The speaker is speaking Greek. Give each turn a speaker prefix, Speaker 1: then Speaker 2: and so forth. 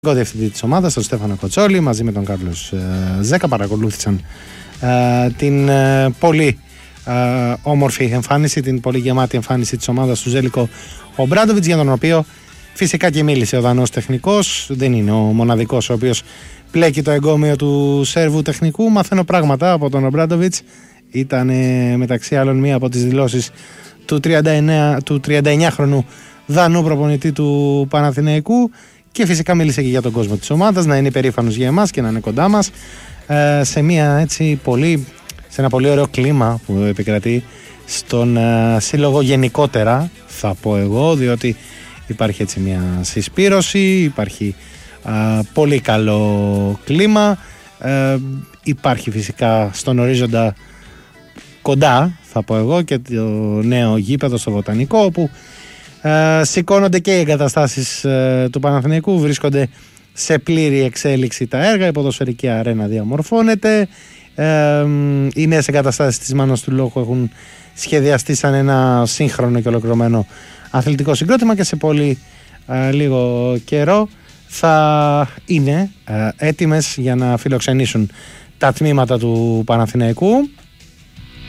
Speaker 1: Διευθυντή της ομάδας, τον Στέφανο Κοτσόλη, μαζί με τον Κάρλος Ζέκα, παρακολούθησαν την πολύ όμορφη εμφάνιση, την πολύ γεμάτη εμφάνιση της ομάδας του Ζέλικο Ομπράντοβιτς, για τον οποίο φυσικά και μίλησε ο Δανός τεχνικός. Δεν είναι ο μοναδικός ο οποίος πλέκει το εγκόμιο του Σέρβου τεχνικού. Μαθαίνω πράγματα από τον Ομπράντοβιτς. Ήταν μεταξύ άλλων μία από τις δηλώσεις του 39χρονου Δανού προπονητή του Παναθηναϊκού. Και φυσικά μίλησε και για τον κόσμο της ομάδας, να είναι υπερήφανος για εμάς και να είναι κοντά μας, σε ένα πολύ ωραίο κλίμα που επικρατεί στον σύλλογο γενικότερα, θα πω εγώ, διότι υπάρχει έτσι μια συσπήρωση, υπάρχει πολύ καλό κλίμα, υπάρχει φυσικά στον ορίζοντα κοντά, θα πω εγώ, και το νέο γήπεδο στο Βοτανικό, όπου σηκώνονται και οι εγκαταστάσεις του Παναθηναϊκού, βρίσκονται σε πλήρη εξέλιξη τα έργα, η ποδοσφαιρική αρένα διαμορφώνεται, οι νέες εγκαταστάσεις της Μάνος του Λόγου έχουν σχεδιαστεί σαν ένα σύγχρονο και ολοκληρωμένο αθλητικό συγκρότημα και σε πολύ λίγο καιρό θα είναι έτοιμες για να φιλοξενήσουν τα τμήματα του Παναθηναϊκού.